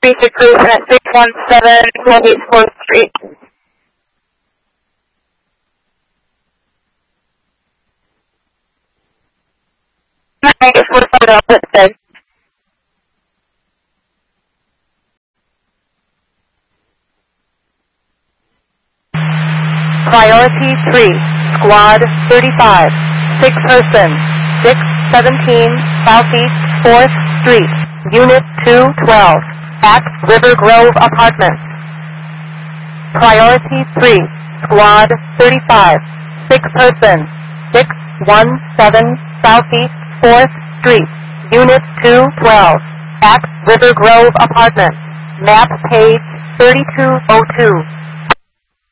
basic cruise at 617 Colgate 4th Street. It's for photo listed. Priority 3, Squad 35, 6 person, 617 Southeast 4th Street, Unit 212, at River Grove Apartments. Priority 3, Squad 35, 6 person, 617 Southeast 4th Street, Unit 212, at River Grove Apartments. Map page 3202.